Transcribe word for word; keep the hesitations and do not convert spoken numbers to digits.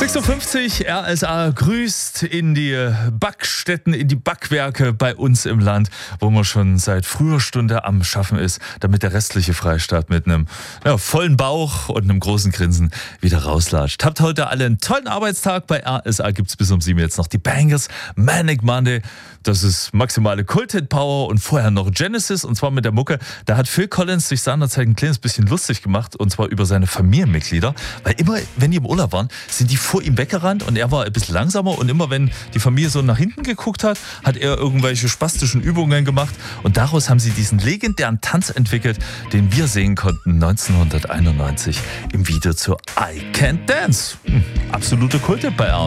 sechs Uhr fünfzig, R S A grüßt in die Backstätten, in die Backwerke bei uns im Land, wo man schon seit früher Stunde am Schaffen ist, damit der restliche Freistaat mit einem ja, vollen Bauch und einem großen Grinsen wieder rauslatscht. Habt heute alle einen tollen Arbeitstag. Bei R S A gibt es bis um sieben jetzt noch die Bangers, Manic Monday. Das ist maximale Kult-Hit-Power und vorher noch Genesis, und zwar mit der Mucke. Da hat Phil Collins sich seinerzeit ein kleines bisschen lustig gemacht, und zwar über seine Familienmitglieder, weil immer, wenn die im Urlaub waren, sind die vor ihm weggerannt und er war ein bisschen langsamer, und immer wenn die Familie so nach hinten geguckt hat, hat er irgendwelche spastischen Übungen gemacht, und daraus haben sie diesen legendären Tanz entwickelt, den wir sehen konnten neunzehnhunderteinundneunzig im Video zu I Can't Dance. Hm, absolute Kult bei R S A.